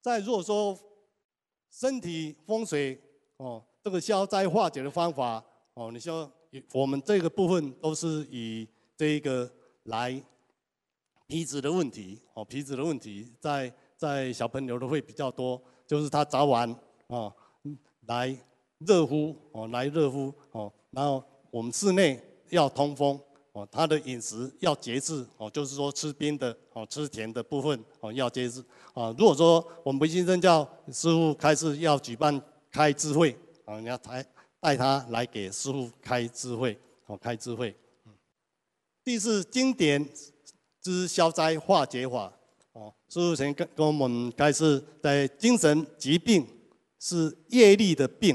在如果说身体风水这个消灾化解的方法你说我们这个部分都是以这一个来皮质的问题皮质的问题在小朋友的会比较多，就是他早晚来热敷来热敷然后我们室内要通风他的饮食要节制就是说吃冰的吃甜的部分要节制如果说我们维新生教师傅开始要举办开智慧你要带他来给师傅开智慧开智慧。第四，经典之消灾化解法师傅曾跟我们开示，在精神疾病是业力的病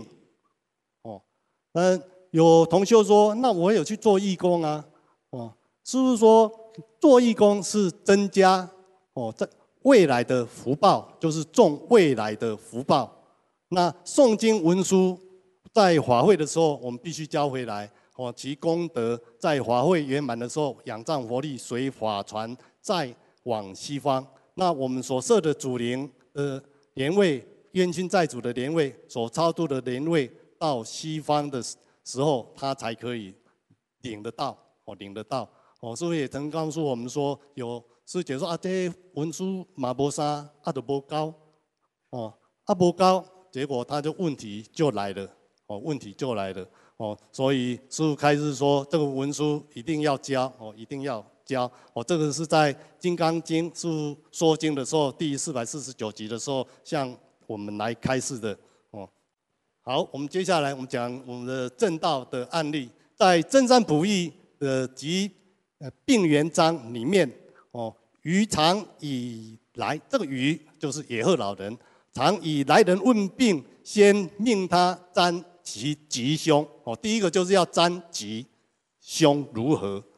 有同学说，那我有去做义工啊师父说做义工是增加在未来的福报，就是种未来的福报。那诵经文书在法会的时候，我们必须交回来其功德在法会圆满的时候，仰仗佛力随法传，再往西方。那我们所设的祖灵的莲位，冤亲债主的莲位，所超度的莲位，到西方的时候，他才可以领得到领得到师父也曾告诉我们说，有师姐说这文书嘛无啥就无高无高，结果他就问题就来了问题就来了所以师父开示说，这个文书一定要交一定要交这个是在《金刚经》师父说经的时候，第449集的时候，向我们来开示的好，我们接下来我们讲我们的正道的案例，在真山普义的及病原章里面余常以来，这个余就是野鹤老人，常以来人问病，先命他占其吉凶第一个就是要占吉凶如何